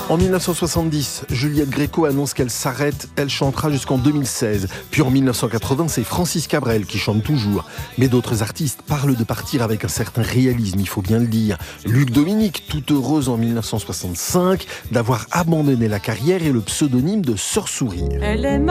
En 1970, Juliette Gréco annonce qu'elle s'arrête. Elle chantera jusqu'en 2016. Puis en 1980, c'est Francis Cabrel qui chante toujours. Mais d'autres artistes parlent de partir avec un certain réalisme, il faut bien le dire. Luc Dominique, toute heureuse en 1965 d'avoir abandonné la carrière et le pseudonyme de Sœur Sourire. Elle aime